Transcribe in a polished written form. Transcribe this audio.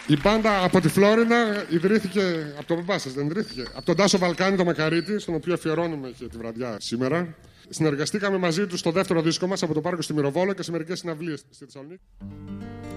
Η μπάντα από τη Φλόριντα ιδρύθηκε από τον μπαμπά σας, δεν ιδρύθηκε? Από τον Τάσο Βαλκάνη το Μακαρίτη, στον οποίο αφιερώνουμε και τη βραδιά σήμερα. Συνεργαστήκαμε μαζί του στο δεύτερο δίσκο μας από το Πάρκο στη Μυροβόλο και σε μερικές συναυλίες στη Θεσσαλονίκη.